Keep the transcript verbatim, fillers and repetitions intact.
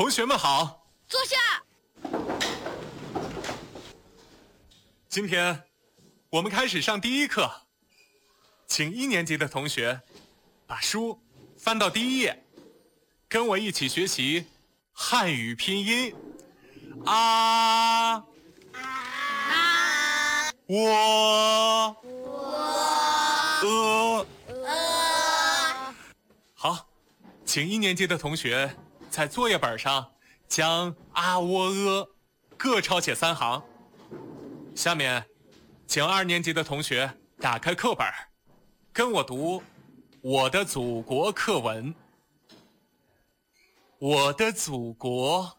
同学们好， 坐下。 今天我们开始上第一课，请一年级的同学把书翻到第一页，跟我一起学习汉语拼音。啊啊， 我我呃呃， 好，请一年级的同学在作业本上将啊喔呃各抄写三行。下面请二年级的同学打开课本，跟我读我的祖国课文。我的祖国